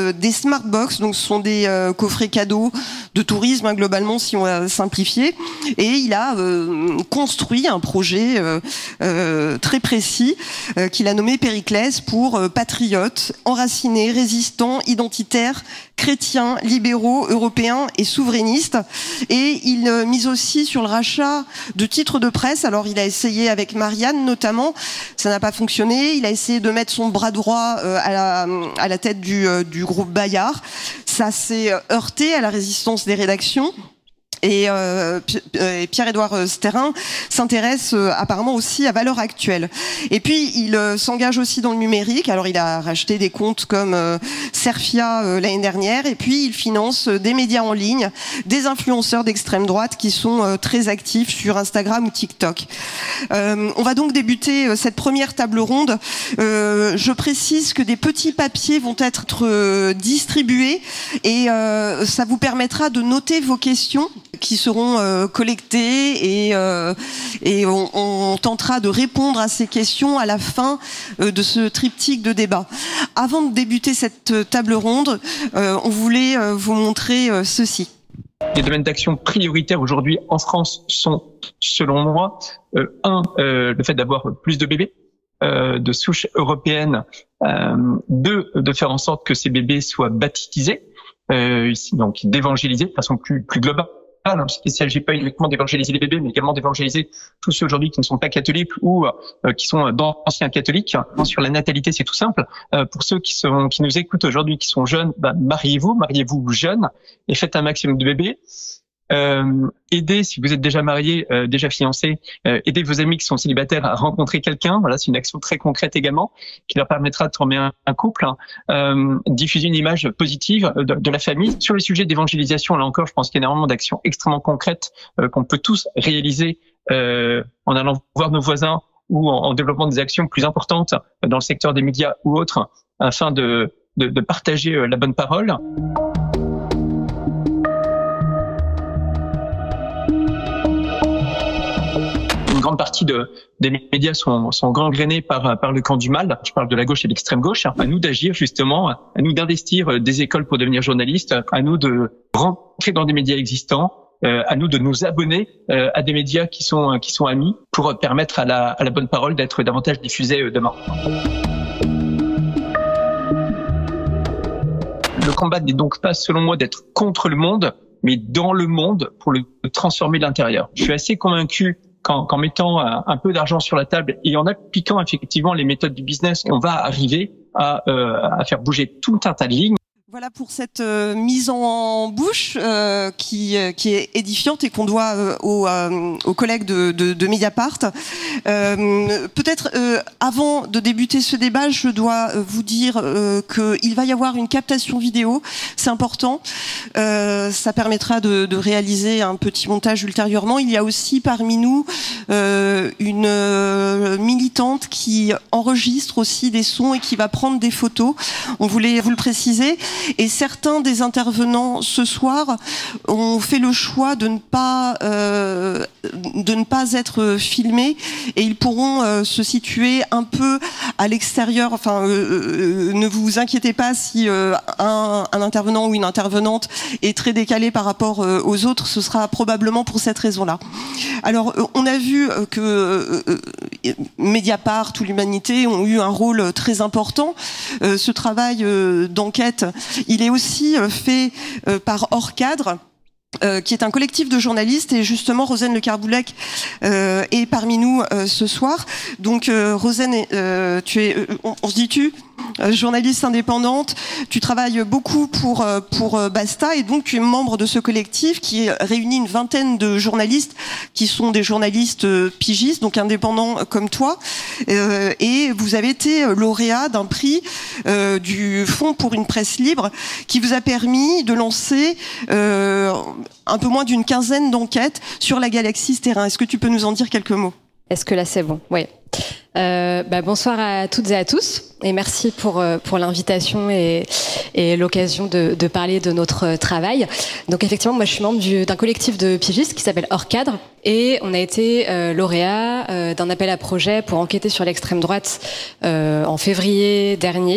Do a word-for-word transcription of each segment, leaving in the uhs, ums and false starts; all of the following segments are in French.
euh, des smart box, donc ce sont des euh, coffrets cadeaux de tourisme, hein, globalement, si on va simplifier. Et il a euh, construit un projet euh, euh, très précis euh, qu'il a nommé Périclès pour euh, patriotes, enracinés, résistants, identitaires, chrétiens, libéraux, européens et souverainistes. Et il euh, mise aussi sur le rachat de titres de presse. Alors il a essayé avec Marianne notamment, ça n'a pas fonctionné. Il a essayé de mettre son bras droit euh, à, la, à la tête du, euh, du groupe Bayard. Ça s'est heurté à la résistance des rédactions. Et, euh, et Pierre-Édouard Sterrin s'intéresse euh, apparemment aussi à Valeurs Actuelles. Et puis il euh, s'engage aussi dans le numérique. Alors il a racheté des comptes comme euh, Serfia euh, l'année dernière. Et puis il finance euh, des médias en ligne, des influenceurs d'extrême droite qui sont euh, très actifs sur Instagram ou TikTok. Euh, on va donc débuter euh, cette première table ronde. Euh, je précise que des petits papiers vont être euh, distribués et euh, ça vous permettra de noter vos questions qui seront euh, collectées et, euh, et on, on tentera de répondre à ces questions à la fin euh, de ce triptyque de débat. Avant de débuter cette table ronde, euh, on voulait euh, vous montrer euh, ceci. Les domaines d'action prioritaires aujourd'hui en France sont, selon moi, euh, un, euh, le fait d'avoir plus de bébés euh, de souche européenne, euh, deux, de faire en sorte que ces bébés soient baptisés, euh, ici, donc d'évangéliser de façon plus, plus globale. Il ne s'agit pas uniquement d'évangéliser les bébés, mais également d'évangéliser tous ceux aujourd'hui qui ne sont pas catholiques ou euh, qui sont d'anciens catholiques. Sur la natalité, c'est tout simple. Euh, pour ceux qui, sont, qui nous écoutent aujourd'hui, qui sont jeunes, bah, mariez-vous, mariez-vous jeunes et faites un maximum de bébés. Euh, aidez, si vous êtes déjà marié, euh, déjà fiancé, euh, aidez vos amis qui sont célibataires à rencontrer quelqu'un. Voilà, c'est une action très concrète également qui leur permettra de former un, un couple. Hein. Euh, diffuser une image positive de, de la famille. Sur les sujets d'évangélisation, là encore, je pense qu'il y a énormément d'actions extrêmement concrètes euh, qu'on peut tous réaliser euh, en allant voir nos voisins ou en, en développant des actions plus importantes dans le secteur des médias ou autres, afin de, de, de partager euh, la bonne parole. Une grande partie de, des médias sont, sont gangrénés par, par le camp du mal. Je parle de la gauche et de l'extrême gauche. À nous d'agir justement, à nous d'investir des écoles pour devenir journalistes, à nous de rentrer dans des médias existants, euh, à nous de nous abonner euh, à des médias qui sont, qui sont amis pour permettre à la, à la bonne parole d'être davantage diffusée euh, demain. Le combat n'est donc pas, selon moi, d'être contre le monde, mais dans le monde pour le transformer de l'intérieur. Je suis assez convaincu qu'en, qu'en mettant un peu d'argent sur la table et en appliquant effectivement les méthodes du business, on va arriver à, euh, à faire bouger tout un tas de lignes. Voilà pour cette euh, mise en bouche euh, qui, euh, qui est édifiante et qu'on doit euh, aux, euh, aux collègues de, de, de Mediapart. Euh, peut-être euh, avant de débuter ce débat, je dois vous dire euh, qu'il va y avoir une captation vidéo, c'est important. Euh, ça permettra de, de réaliser un petit montage ultérieurement. Il y a aussi parmi nous euh, une euh, militante qui enregistre aussi des sons et qui va prendre des photos. On voulait vous le préciser. Et certains des intervenants ce soir ont fait le choix de ne pas euh, de ne pas être filmés et ils pourront euh, se situer un peu à l'extérieur. Enfin, euh, euh, ne vous inquiétez pas si euh, un, un intervenant ou une intervenante est très décalé par rapport euh, aux autres. Ce sera probablement pour cette raison-là. Alors, euh, on a vu que euh, euh, Mediapart ou l'Humanité ont eu un rôle très important. Euh, ce travail euh, d'enquête, il est aussi fait par Hors Cadre, Euh, qui est un collectif de journalistes, et justement Rosane Le Carboulec euh, est parmi nous euh, ce soir. Donc euh, Rosane, euh, tu es, euh, on, on se dit tu, euh, journaliste indépendante, tu travailles beaucoup pour euh, pour euh, Basta, et donc tu es membre de ce collectif qui réunit une vingtaine de journalistes qui sont des journalistes euh, pigistes, donc indépendants euh, comme toi, euh, et vous avez été lauréat d'un prix euh, du Fonds pour une presse libre qui vous a permis de lancer euh, un peu moins d'une quinzaine d'enquêtes sur la galaxie Sterrin. Est-ce que tu peux nous en dire quelques mots ? Est-ce que là c'est bon ? Oui. Euh, bah, bonsoir à toutes et à tous, et merci pour pour l'invitation et, et l'occasion de, de parler de notre travail. Donc effectivement, moi je suis membre du, d'un collectif de pigistes qui s'appelle Hors Cadre, et on a été euh, lauréat euh, d'un appel à projet pour enquêter sur l'extrême droite euh, en février dernier.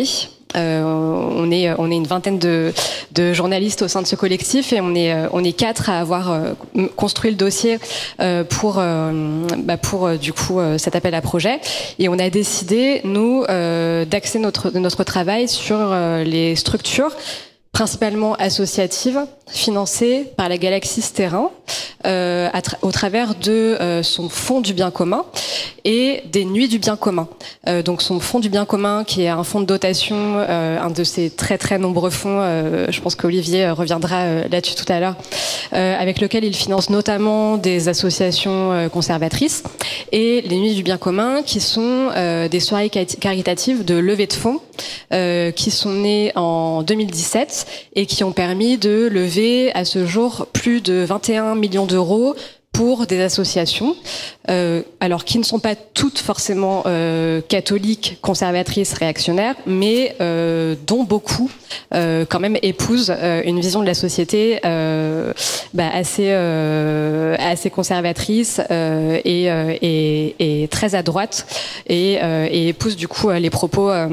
Euh, on est on est une vingtaine de, de journalistes au sein de ce collectif et on est on est quatre à avoir euh, construit le dossier euh, pour euh, bah pour euh, du coup euh, cet appel à projet, et on a décidé nous euh, d'axer notre notre travail sur euh, les structures principalement associatives, financées par la Galaxie Terrain euh, à tra- au travers de euh, son fonds du bien commun et des nuits du bien commun. Euh, donc son fonds du bien commun, qui est un fonds de dotation, euh, un de ces très très nombreux fonds, euh, je pense qu'Olivier reviendra euh, là-dessus tout à l'heure, euh, avec lequel il finance notamment des associations euh, conservatrices, et les nuits du bien commun, qui sont euh, des soirées caritatives de levée de fonds euh, qui sont nées en deux mille dix-sept et qui ont permis de lever à ce jour plus de vingt et un millions d'euros pour des associations, euh, alors qui ne sont pas toutes forcément euh, catholiques, conservatrices, réactionnaires, mais euh, dont beaucoup euh, quand même épousent euh, une vision de la société euh, bah, assez euh, assez conservatrice euh, et, euh, et, et très à droite, et, euh, et épousent du coup les propos euh,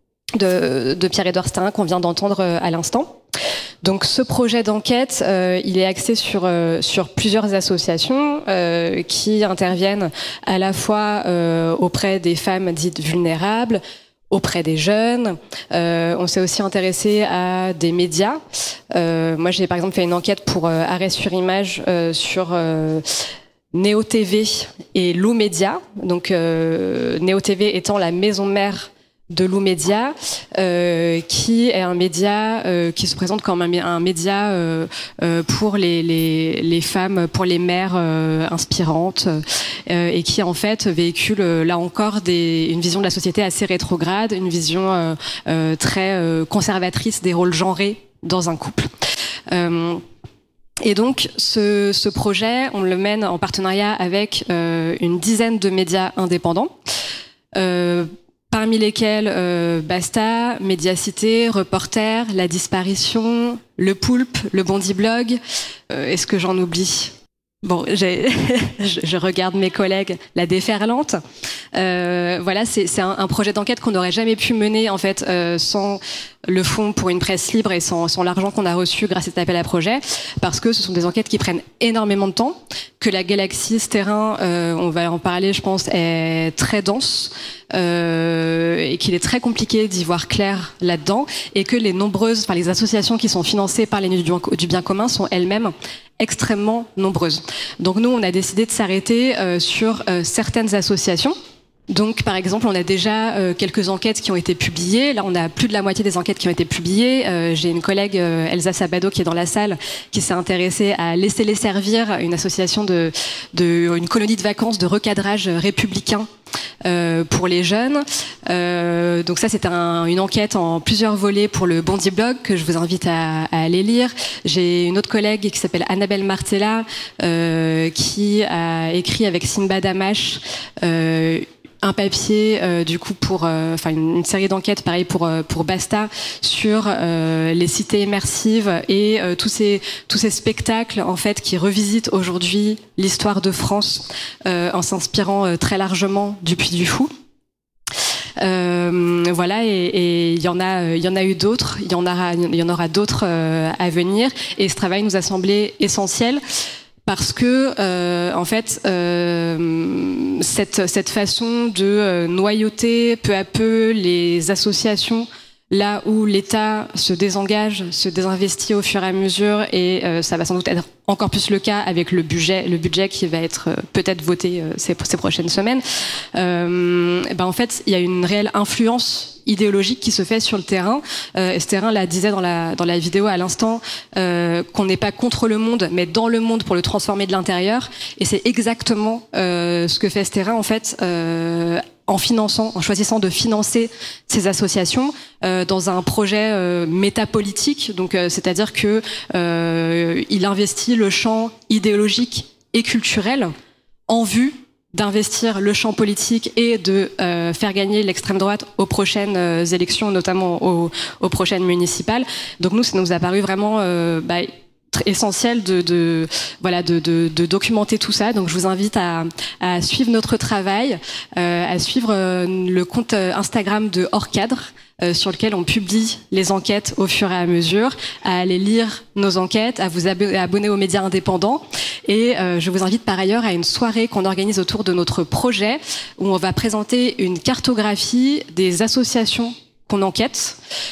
de, de Pierre-Édouard Sterin qu'on vient d'entendre à l'instant. Donc ce projet d'enquête, euh, il est axé sur euh, sur plusieurs associations euh, qui interviennent à la fois euh, auprès des femmes dites vulnérables, auprès des jeunes. Euh, on s'est aussi intéressé à des médias. Euh, moi, j'ai par exemple fait une enquête pour euh, Arrêt sur Image euh, sur euh, Néo T V et Lou Média. Donc euh, Néo T V étant la maison mère de Lou Média, euh, qui est un média euh, qui se présente comme un, un média euh, euh, pour les, les, les femmes, pour les mères euh, inspirantes, euh, et qui en fait véhicule euh, là encore des, une vision de la société assez rétrograde, une vision euh, euh, très euh, conservatrice des rôles genrés dans un couple. Euh, Et donc, ce, ce projet, on le mène en partenariat avec euh, une dizaine de médias indépendants, euh, parmi lesquels euh, Basta, Médiacité, Reporter, La Disparition, Le Poulpe, Le Bondi Blog. Euh, est-ce que j'en oublie ? Bon, j'ai, je, je regarde mes collègues, La Déferlante. Euh, voilà, c'est, c'est un, un projet d'enquête qu'on n'aurait jamais pu mener en fait euh, sans le fonds pour une presse libre et sans, sans l'argent qu'on a reçu grâce à cet appel à projet, parce que ce sont des enquêtes qui prennent énormément de temps, que la Galaxie Terrain, euh, on va en parler, je pense, est très dense euh, et qu'il est très compliqué d'y voir clair là-dedans, et que les nombreuses, enfin les associations qui sont financées par les Nuits du, du bien commun sont elles-mêmes extrêmement nombreuses. Donc nous, on a décidé de s'arrêter euh, sur euh, certaines associations. Donc, par exemple, on a déjà euh, quelques enquêtes qui ont été publiées. Là, on a plus de la moitié des enquêtes qui ont été publiées. Euh, j'ai une collègue, euh, Elsa Sabado, qui est dans la salle, qui s'est intéressée à Laisser les servir, une association de, de une colonie de vacances de recadrage républicain euh, pour les jeunes. Euh, donc ça, c'est un, une enquête en plusieurs volets pour le Bondi Blog que je vous invite à, à aller lire. J'ai une autre collègue qui s'appelle Annabelle Martella, euh, qui a écrit avec Sinbad Amash euh, un papier euh, du coup pour enfin euh, une, une série d'enquêtes pareil pour euh, pour Basta sur euh, les cités immersives et euh, tous ces tous ces spectacles en fait qui revisitent aujourd'hui l'histoire de France euh, en s'inspirant euh, très largement du Puy du Fou. Euh, voilà, et il y en a, il y en a eu d'autres, il y en aura, il y en aura d'autres euh, à venir. Et ce travail nous a semblé essentiel parce que, euh, en fait, euh, cette cette façon de euh, noyauter peu à peu les associations là où l'État se désengage, se désinvestit au fur et à mesure, et euh, ça va sans doute être encore plus le cas avec le budget, le budget qui va être euh, peut-être voté euh, ces, ces prochaines semaines. Euh, ben en fait, il y a une réelle influence idéologique qui se fait sur le terrain. Euh, Esterin la disait dans la dans la vidéo à l'instant, euh, qu'on n'est pas contre le monde, mais dans le monde pour le transformer de l'intérieur. Et c'est exactement euh, ce que fait Esterin en fait. Euh, en finançant, en choisissant de financer ces associations euh, dans un projet euh, métapolitique, donc euh, c'est-à-dire que euh, il investit le champ idéologique et culturel en vue d'investir le champ politique et de euh, faire gagner l'extrême droite aux prochaines euh, élections, notamment aux, aux prochaines municipales. Donc nous, ça nous a paru vraiment euh, bah, être essentiel de, de voilà de, de, de documenter tout ça. Donc je vous invite à, à suivre notre travail, euh, à suivre euh, le compte Instagram de Hors Cadre, euh, sur lequel on publie les enquêtes au fur et à mesure, à aller lire nos enquêtes, à vous ab- abonner aux médias indépendants. Et euh, je vous invite par ailleurs à une soirée qu'on organise autour de notre projet, où on va présenter une cartographie des associations qu'on enquête.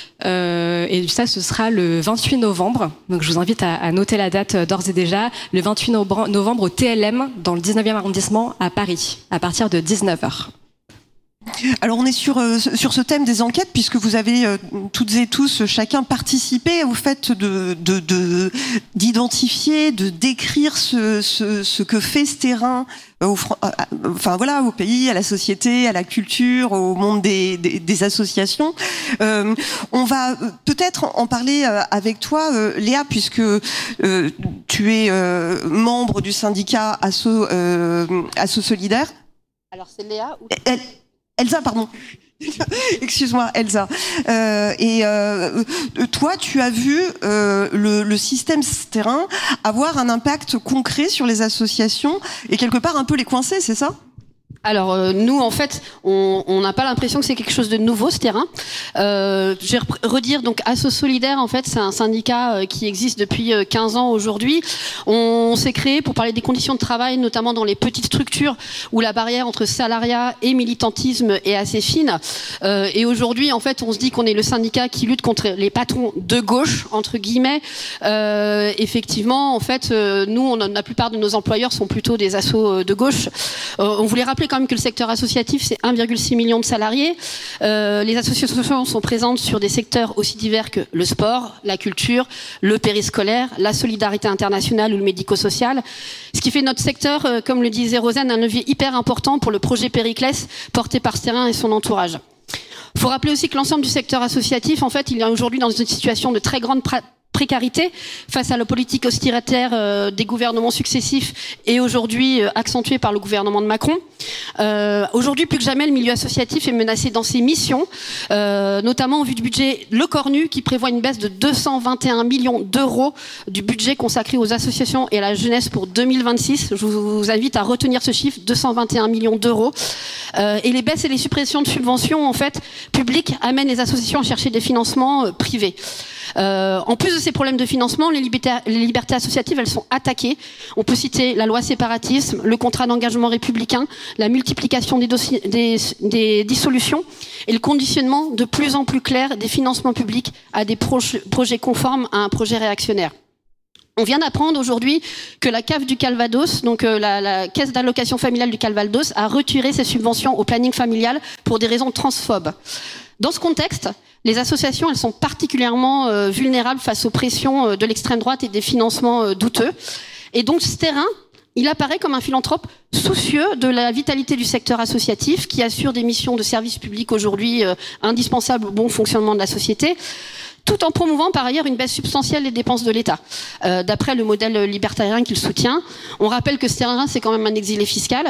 Euh, et ça, ce sera le vingt-huit novembre. Donc, je vous invite à, à noter la date d'ores et déjà. Le vingt-huit novembre au T L M, dans le dix-neuvième arrondissement à Paris, à partir de dix-neuf heures. Alors on est sur euh, sur ce thème des enquêtes, puisque vous avez euh, toutes et tous chacun participé au fait de de, de d'identifier, de décrire ce ce, ce que fait ce terrain euh, au, euh, enfin voilà, au pays, à la société, à la culture, au monde des des, des associations. Euh, on va peut-être en parler euh, avec toi, euh, Léa, puisque euh, tu es euh, membre du syndicat Asso euh, Asso Solidaire. Alors c'est Léa ou... Elle, Elsa, pardon. Excuse-moi, Elsa. Euh, et euh, toi, tu as vu euh, le, le système terrain avoir un impact concret sur les associations et quelque part un peu les coincer, c'est ça ? Alors euh, nous en fait on n'a pas l'impression que c'est quelque chose de nouveau ce terrain. Euh, je vais redire donc Asso Solidaire en fait c'est un syndicat euh, qui existe depuis euh, quinze ans aujourd'hui. On, on s'est créé pour parler des conditions de travail notamment dans les petites structures où la barrière entre salariat et militantisme est assez fine. Euh, et aujourd'hui en fait on se dit qu'on est le syndicat qui lutte contre les patrons de gauche entre guillemets. Euh, effectivement en fait euh, nous on, la plupart de nos employeurs sont plutôt des assos de gauche. Euh, on voulait rappeler quand même que le secteur associatif, c'est un virgule six million de salariés. Euh, les associations sont présentes sur des secteurs aussi divers que le sport, la culture, le périscolaire, la solidarité internationale ou le médico-social. Ce qui fait notre secteur, euh, comme le disait Rosen, un levier hyper important pour le projet Périclès porté par Sterrin et son entourage. Il faut rappeler aussi que l'ensemble du secteur associatif, en fait, il est aujourd'hui dans une situation de très grande pratique précarité face à la politique austéritaire euh, des gouvernements successifs et aujourd'hui euh, accentuée par le gouvernement de Macron. Euh, aujourd'hui, plus que jamais, le milieu associatif est menacé dans ses missions, euh, notamment au vu du budget Le Cornu qui prévoit une baisse de deux cent vingt et un millions d'euros du budget consacré aux associations et à la jeunesse pour deux mille vingt-six. Je vous invite à retenir ce chiffre, deux cent vingt et un millions d'euros. Euh, et les baisses et les suppressions de subventions en fait publiques amènent les associations à chercher des financements euh, privés. Euh, en plus de ces problèmes de financement, les libertés, les libertés associatives, elles sont attaquées. On peut citer la loi séparatisme, le contrat d'engagement républicain, la multiplication des, dossiers, des, des dissolutions et le conditionnement de plus en plus clair des financements publics à des proje, projets conformes à un projet réactionnaire. On vient d'apprendre aujourd'hui que la C A F du Calvados, donc euh, la, la caisse d'allocation familiale du Calvados, a retiré ses subventions au planning familial pour des raisons transphobes. Dans ce contexte, les associations, elles sont particulièrement euh, vulnérables face aux pressions euh, de l'extrême droite et des financements euh, douteux. Et donc, ce terrain, il apparaît comme un philanthrope soucieux de la vitalité du secteur associatif, qui assure des missions de service public aujourd'hui euh, indispensables au bon fonctionnement de la société, tout en promouvant par ailleurs une baisse substantielle des dépenses de l'État, euh, d'après le modèle libertarien qu'il soutient. On rappelle que ce terrain, c'est quand même un exilé fiscal.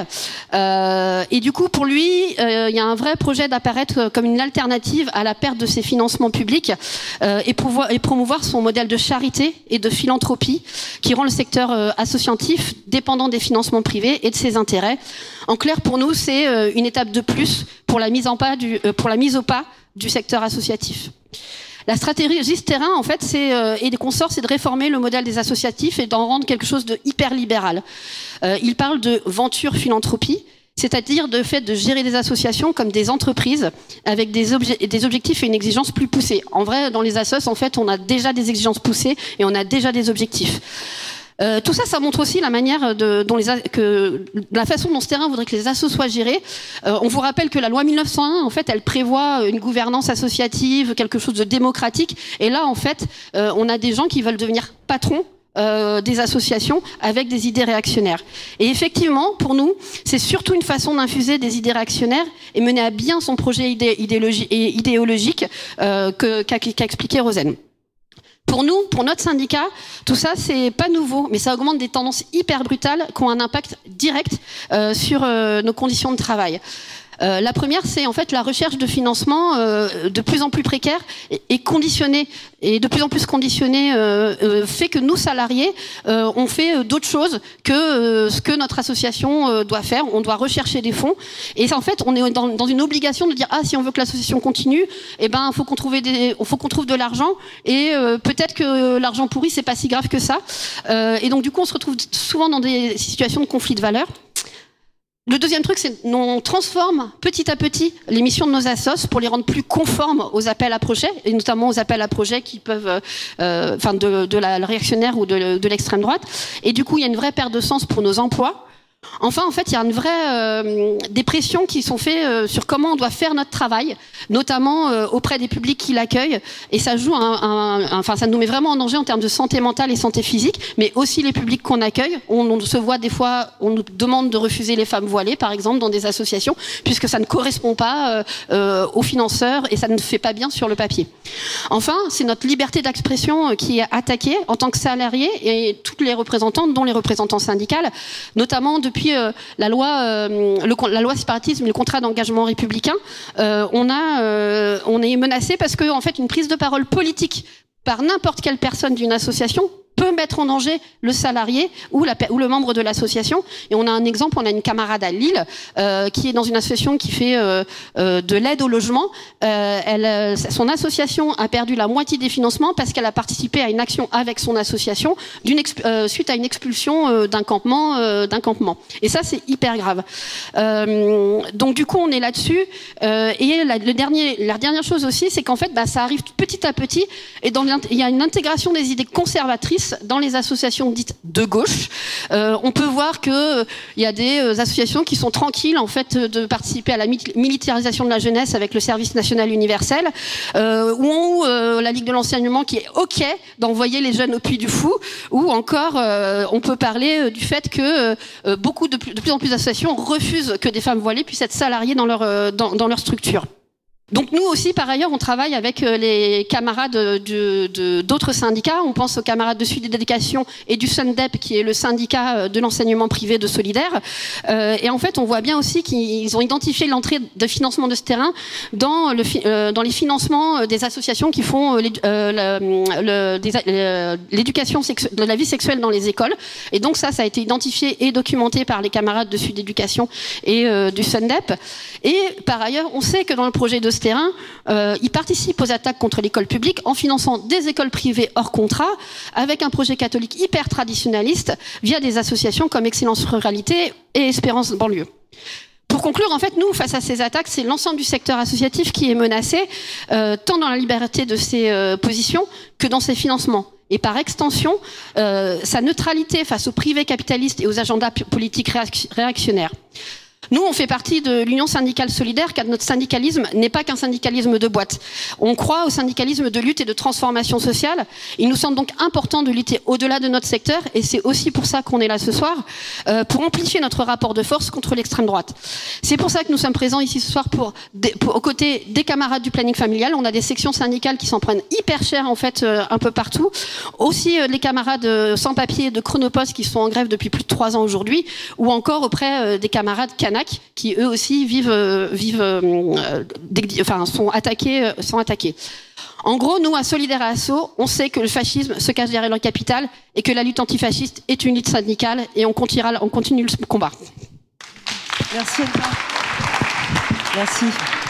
Euh, et du coup, pour lui, il euh, y a un vrai projet d'apparaître comme une alternative à la perte de ses financements publics euh, et, pouvoir, et promouvoir son modèle de charité et de philanthropie qui rend le secteur euh, associatif dépendant des financements privés et de ses intérêts. En clair, pour nous, c'est euh, une étape de plus pour la mise en pas du, euh, pour la mise au pas du secteur associatif. La stratégie terrain, en fait, c'est, euh, et des consorts, c'est de réformer le modèle des associatifs et d'en rendre quelque chose de hyper libéral. Euh, il parle de venture philanthropie, c'est-à-dire de fait de gérer des associations comme des entreprises avec des, obje- des objectifs et une exigence plus poussée. En vrai, dans les assos, en fait, on a déjà des exigences poussées et on a déjà des objectifs. Euh, tout ça, ça montre aussi la manière de, dont les, que la façon dont ce terrain voudrait que les assos soient gérés. Euh, on vous rappelle que la loi mille neuf cent un, en fait, elle prévoit une gouvernance associative, quelque chose de démocratique. Et là, en fait, euh, on a des gens qui veulent devenir patrons Euh, des associations avec des idées réactionnaires. Et effectivement, pour nous, c'est surtout une façon d'infuser des idées réactionnaires et mener à bien son projet idé- idéologi- idéologique euh, que, qu'a, qu'a expliqué Rosen. Pour nous, pour notre syndicat, tout ça, c'est pas nouveau, mais ça augmente des tendances hyper brutales qui ont un impact direct euh, sur euh, nos conditions de travail. Euh, la première, c'est en fait la recherche de financement euh, de plus en plus précaire et, et conditionné, et de plus en plus conditionné, euh, euh, fait que nous, salariés, euh, on fait d'autres choses que euh, ce que notre association euh, doit faire. On doit rechercher des fonds. Et en fait, on est dans, dans une obligation de dire, ah, si on veut que l'association continue, eh ben, faut qu'on trouve des, faut qu'on trouve de l'argent. Et euh, peut-être que l'argent pourri, c'est pas si grave que ça. Euh, et donc, du coup, on se retrouve souvent dans des situations de conflit de valeurs. Le deuxième truc, c'est qu'on transforme petit à petit les missions de nos assos pour les rendre plus conformes aux appels à projets, et notamment aux appels à projets qui peuvent, euh, enfin, de, de la réactionnaire ou de, de l'extrême droite. Et du coup, il y a une vraie perte de sens pour nos emplois. Enfin, en fait, il y a une vraie euh, des pressions qui sont faites euh, sur comment on doit faire notre travail, notamment euh, auprès des publics qui l'accueillent. Et ça joue, un, un, un, enfin, ça nous met vraiment en danger en termes de santé mentale et santé physique, mais aussi les publics qu'on accueille. On, on se voit des fois, on nous demande de refuser les femmes voilées, par exemple, dans des associations, puisque ça ne correspond pas euh, euh, aux financeurs et ça ne fait pas bien sur le papier. Enfin, c'est notre liberté d'expression qui est attaquée en tant que salariés et toutes les représentantes, dont les représentants syndicales, notamment depuis euh, la loi, euh, le, la loi séparatisme et le contrat d'engagement républicain, euh, on a, euh, on est menacé parce que en fait une prise de parole politique par n'importe quelle personne d'une association peut mettre en danger le salarié ou, la, ou le membre de l'association. Et on a un exemple, on a une camarade à Lille euh, qui est dans une association qui fait euh, euh, de l'aide au logement. Euh, elle, son association a perdu la moitié des financements parce qu'elle a participé à une action avec son association d'une euh, suite à une expulsion euh, d'un campement, euh, d'un campement. Et ça, c'est hyper grave. Euh, donc du coup, on est là-dessus. Euh, et la, le dernier, la dernière chose aussi, c'est qu'en fait, bah, ça arrive petit à petit. Et dans il y a une intégration des idées conservatrices dans les associations dites de gauche. Euh, on peut voir que euh, il y a des euh, associations qui sont tranquilles en fait de participer à la militarisation de la jeunesse avec le service national universel, euh, ou euh, la Ligue de l'enseignement qui est ok d'envoyer les jeunes au Puy du Fou, ou encore euh, on peut parler euh, du fait que euh, beaucoup de plus, de plus en plus d'associations refusent que des femmes voilées puissent être salariées dans leur euh, dans, dans leur structure. Donc nous aussi, par ailleurs, on travaille avec les camarades de, de, d'autres syndicats. On pense aux camarades de Sud Éducation et du SUNDEP, qui est le syndicat de l'enseignement privé de Solidaire. Euh, et en fait, on voit bien aussi qu'ils ont identifié l'entrée de financement de ce terrain dans, le, euh, dans les financements des associations qui font euh, le, le, l'éducation sexu- de la vie sexuelle dans les écoles. Et donc ça, ça a été identifié et documenté par les camarades de Sud Éducation et euh, du SUNDEP. Et par ailleurs, on sait que dans le projet de ce terrain, euh, ils participent aux attaques contre l'école publique en finançant des écoles privées hors contrat avec un projet catholique hyper traditionnaliste via des associations comme Excellence Ruralité et Espérance Banlieue. Pour conclure, en fait, nous, face à ces attaques, c'est l'ensemble du secteur associatif qui est menacé, euh, tant dans la liberté de ses euh, positions que dans ses financements. Et par extension, euh, sa neutralité face aux privés capitalistes et aux agendas politiques réactionnaires. Nous, on fait partie de l'Union syndicale solidaire, car notre syndicalisme n'est pas qu'un syndicalisme de boîte. On croit au syndicalisme de lutte et de transformation sociale. Il nous semble donc important de lutter au-delà de notre secteur, et c'est aussi pour ça qu'on est là ce soir, euh, pour amplifier notre rapport de force contre l'extrême droite. C'est pour ça que nous sommes présents ici ce soir pour, pour aux côtés des camarades du planning familial. On a des sections syndicales qui s'en prennent hyper cher, en fait, euh, un peu partout. Aussi euh, les camarades euh, sans papier de Chronopost qui sont en grève depuis plus de trois ans aujourd'hui, ou encore auprès euh, des camarades Canac, qui eux aussi vivent, euh, vivent, euh, enfin, sont attaqués, euh, sont attaqués. En gros, nous, à Solidaire et Asso, on sait que le fascisme se cache derrière le capital et que la lutte antifasciste est une lutte syndicale, et on continuera, on continue le combat. Merci. Merci.